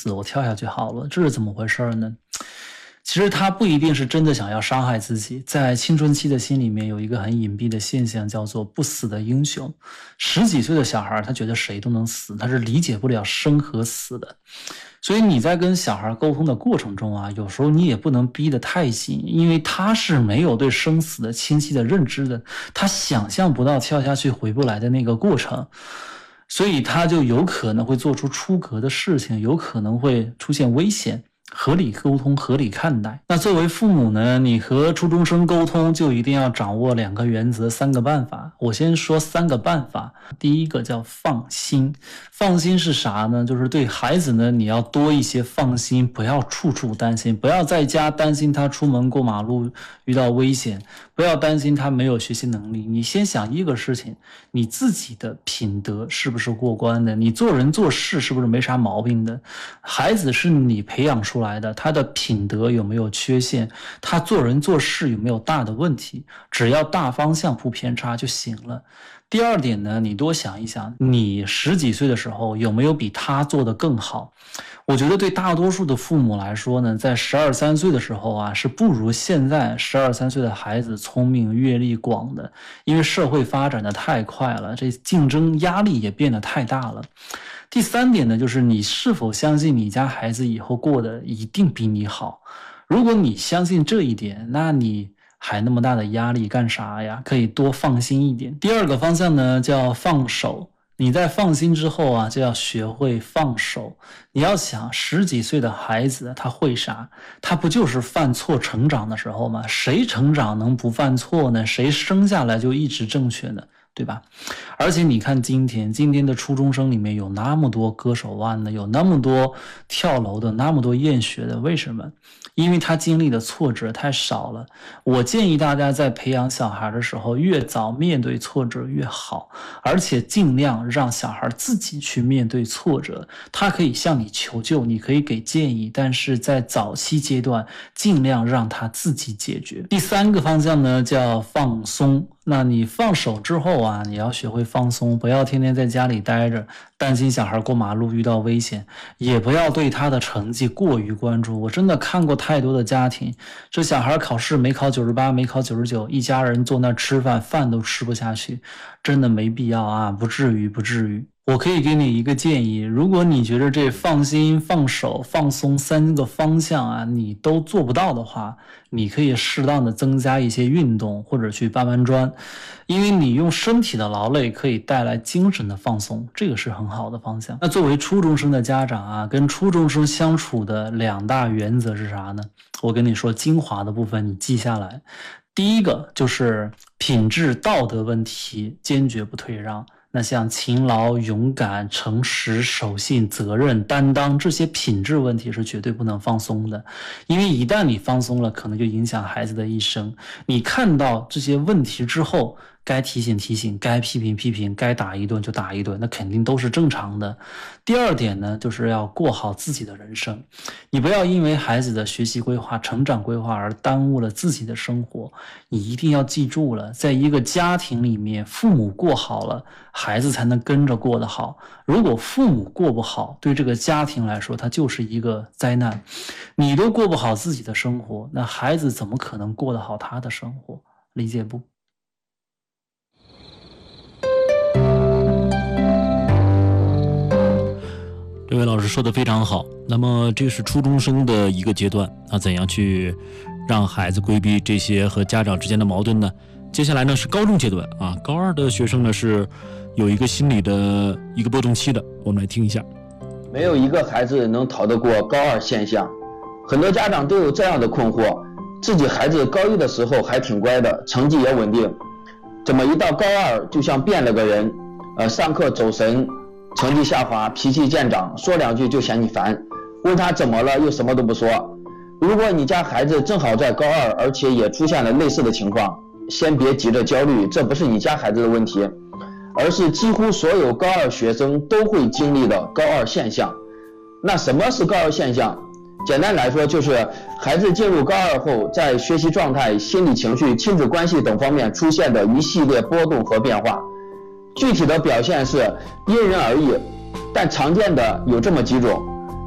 死，我跳下去好了，这是怎么回事呢？其实他不一定是真的想要伤害自己，在青春期的心里面有一个很隐蔽的现象，叫做不死的英雄。10几岁的小孩，他觉得谁都能死，他是理解不了生和死的。所以你在跟小孩沟通的过程中啊，有时候你也不能逼得太紧，因为他是没有对生死的清晰的认知的，他想象不到跳下去回不来的那个过程，所以他就有可能会做出出格的事情，有可能会出现危险。合理沟通，合理看待。那作为父母呢，你和初中生沟通就一定要掌握2个原则3个办法。我先说3个办法。第一个叫放心。放心是啥呢？就是对孩子呢，你要多一些放心，不要处处担心，不要在家担心他出门过马路遇到危险，不要担心他没有学习能力。你先想一个事情，你自己的品德是不是过关的？你做人做事是不是没啥毛病的？孩子是你培养出来的，他的品德有没有缺陷？他做人做事有没有大的问题？只要大方向不偏差就行了。第二点呢，你多想一想，你10几岁的时候有没有比他做得更好？我觉得对大多数的父母来说呢，在12、13岁的时候啊，是不如现在12、13岁的孩子聪明、阅历广的，因为社会发展的太快了，这竞争压力也变得太大了。第3点呢，就是你是否相信你家孩子以后过得一定比你好？如果你相信这一点，那你还那么大的压力干啥呀？可以多放心一点。第2个方向呢，叫放手。你在放心之后啊，就要学会放手。你要想10几岁的孩子他会啥？他不就是犯错成长的时候吗？谁成长能不犯错呢？谁生下来就一直正确呢？对吧？而且你看今天的初中生里面有那么多割手腕的，有那么多跳楼的，那么多厌学的，为什么？因为他经历的挫折太少了。我建议大家在培养小孩的时候，越早面对挫折越好，而且尽量让小孩自己去面对挫折。他可以向你求救，你可以给建议，但是在早期阶段尽量让他自己解决。第3个方向呢，叫放松。那你放手之后啊，你要学会放松，不要天天在家里待着，担心小孩过马路遇到危险，也不要对他的成绩过于关注。我真的看过太多的家庭，这小孩考试没考98，没考99，一家人坐那吃饭，饭都吃不下去，真的没必要啊，不至于。我可以给你一个建议，如果你觉得这放心、放手、放松3个方向啊，你都做不到的话，你可以适当的增加一些运动，或者去搬砖，因为你用身体的劳累可以带来精神的放松，这个是很好的方向。那作为初中生的家长啊，跟初中生相处的2大原则是啥呢？我跟你说精华的部分你记下来。第一个就是品质道德问题坚决不退让。那像勤劳、勇敢、诚实、守信、责任、担当，这些品质问题是绝对不能放松的，因为一旦你放松了，可能就影响孩子的一生。你看到这些问题之后，该提醒提醒，该批评批评，该打一顿就打一顿，那肯定都是正常的。第2点呢，就是要过好自己的人生，你不要因为孩子的学习规划、成长规划而耽误了自己的生活。你一定要记住了，在一个家庭里面，父母过好了，孩子才能跟着过得好。如果父母过不好，对这个家庭来说，它就是一个灾难。你都过不好自己的生活，那孩子怎么可能过得好他的生活？理解不？ 这位老师说的非常好。那么这是初中生的一个阶段，那怎样去让孩子规避这些和家长之间的矛盾呢？接下来呢是高中阶段啊，高2的学生呢是有一个心理的一个波动期的，我们来听一下。 没有一个孩子能逃得过高2现象，很多家长都有这样的困惑，自己孩子高1的时候还挺乖的，成绩也稳定，怎么一到高2就像变了个人，上课走神，成绩下滑，脾气见长，说2句就嫌你烦，问他怎么了又什么都不说。如果你家孩子正好在高2，而且也出现了类似的情况，先别急着焦虑，这不是你家孩子的问题，而是几乎所有高2学生都会经历的高2现象。那什么是高2现象？简单来说，就是孩子进入高2后，在学习状态、心理情绪、亲子关系等方面出现的一系列波动和变化。具体的表现是因人而异，但常见的有这么几种。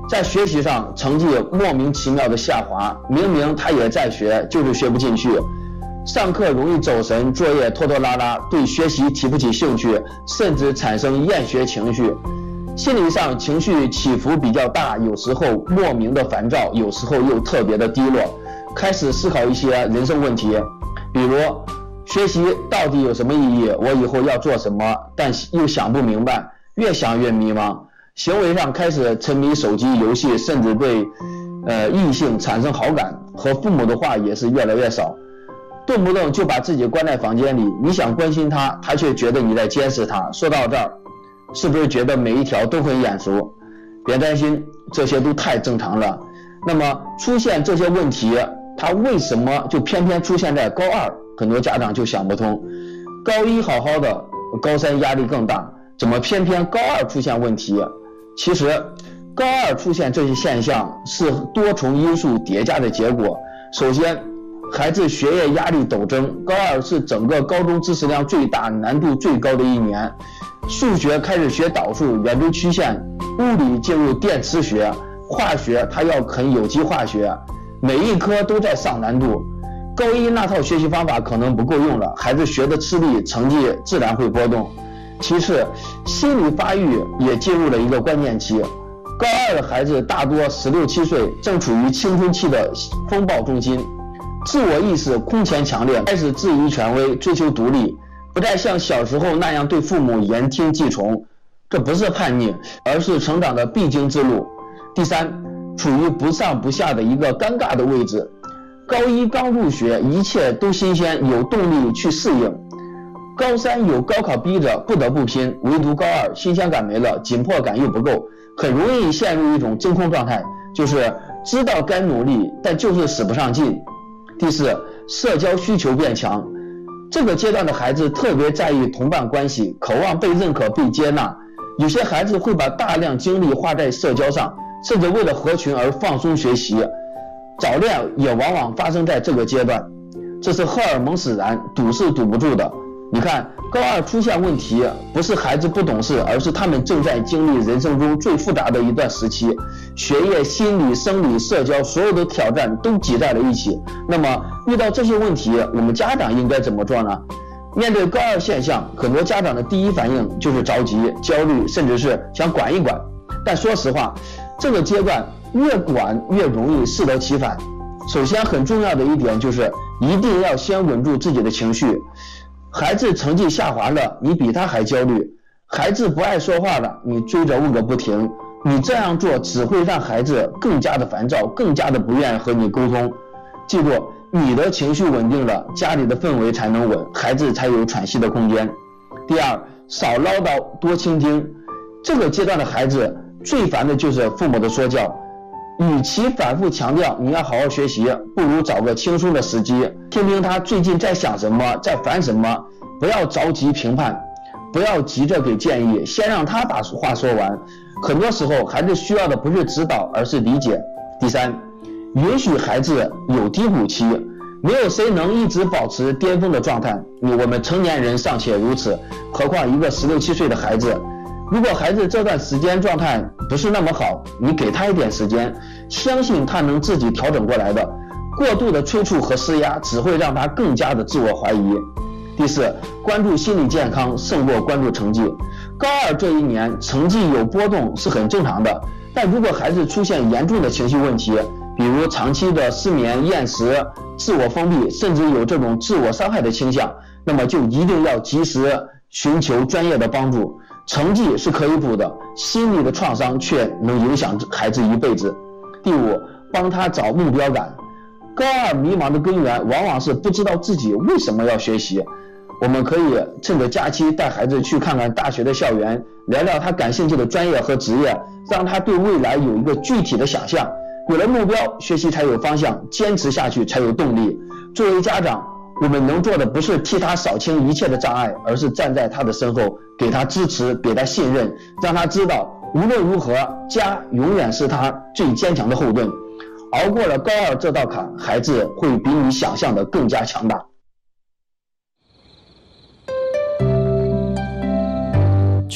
在学习上成绩莫名其妙的下滑，明明他也在学，就是学不进去，上课容易走神，作业拖拖拉拉，对学习提不起兴趣，甚至产生厌学情绪，心理上情绪起伏比较大，有时候莫名的烦躁，有时候又特别的低落，开始思考一些人生问题，比如学习到底有什么意义，我以后要做什么，但又想不明白，越想越迷茫，行为上开始沉迷手机游戏，甚至对异性产生好感，和父母的话也是越来越少，动不动就把自己关在房间里，你想关心他，他却觉得你在监视他。说到这儿，是不是觉得每一条都很眼熟？别担心，这些都太正常了。那么出现这些问题，他为什么就偏偏出现在高二？很多家长就想不通，高一好好的，高三压力更大，怎么偏偏高二出现问题？其实高二出现这些现象是多重因素叠加的结果。首先，孩子学业压力陡增，高二是整个高中知识量最大、难度最高的一年，数学开始学导数、圆周曲线，物理进入电磁学，化学它要啃有机化学，每一科都在上难度。高一那套学习方法可能不够用了，孩子学的吃力，成绩自然会波动。其次，心理发育也进入了一个关键期。高二的孩子大多16、17岁，正处于青春期的风暴中心，自我意识空前强烈，开始质疑权威，追求独立，不再像小时候那样对父母言听计从。这不是叛逆，而是成长的必经之路。第三，处于不上不下的一个尴尬的位置。高一刚入学，一切都新鲜，有动力去适应。高三有高考逼着，不得不拼，唯独高二新鲜感没了，紧迫感又不够，很容易陷入一种真空状态，就是知道该努力，但就是使不上劲。第四，社交需求变强，这个阶段的孩子特别在意同伴关系，渴望被认可、被接纳，有些孩子会把大量精力花在社交上，甚至为了合群而放松学习。早恋也往往发生在这个阶段，这是荷尔蒙使然，堵是堵不住的。你看，高二出现问题，不是孩子不懂事，而是他们正在经历人生中最复杂的一段时期，学业、心理、生理、社交所有的挑战都挤在了一起。那么遇到这些问题，我们家长应该怎么做呢？面对高二现象，很多家长的第一反应就是着急、焦虑，甚至是想管一管。但说实话，这个阶段越管越容易适得其反。首先很重要的一点就是一定要先稳住自己的情绪。孩子成绩下滑了，你比他还焦虑；孩子不爱说话了，你追着问个不停。你这样做只会让孩子更加的烦躁，更加的不愿意和你沟通。记住，你的情绪稳定了，家里的氛围才能稳，孩子才有喘息的空间。第二，少唠叨，多倾听。这个阶段的孩子最烦的就是父母的说教，与其反复强调你要好好学习，不如找个轻松的时机，听听他最近在想什么，在烦什么，不要着急评判，不要急着给建议，先让他把话说完。很多时候孩子需要的不是指导，而是理解。第三，允许孩子有低谷期，没有谁能一直保持巅峰的状态，我们成年人尚且如此，何况一个16、17岁的孩子。如果孩子这段时间状态不是那么好，你给他一点时间，相信他能自己调整过来的。过度的催促和施压只会让他更加的自我怀疑。第四，关注心理健康胜过关注成绩。高二这一年成绩有波动是很正常的，但如果孩子出现严重的情绪问题，比如长期的失眠、厌食、自我封闭，甚至有这种自我伤害的倾向，那么就一定要及时寻求专业的帮助。成绩是可以补的，心理的创伤却能影响孩子一辈子。第五，帮他找目标感。高二迷茫的根源往往是不知道自己为什么要学习。我们可以趁着假期带孩子去看看大学的校园，聊聊他感兴趣的专业和职业，让他对未来有一个具体的想象。有了目标，学习才有方向，坚持下去才有动力。作为家长，我们能做的不是替他扫清一切的障碍，而是站在他的身后，给他支持，给他信任，让他知道无论如何，家永远是他最坚强的后盾。熬过了高二这道坎，孩子会比你想象的更加强大。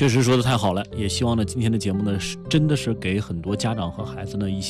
确实说的太好了，也希望呢今天的节目呢真的是给很多家长和孩子呢一些